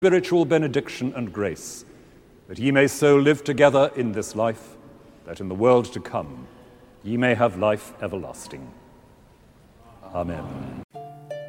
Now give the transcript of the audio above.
spiritual benediction and grace, that ye may so live together in this life, that in the world to come ye may have life everlasting. Amen.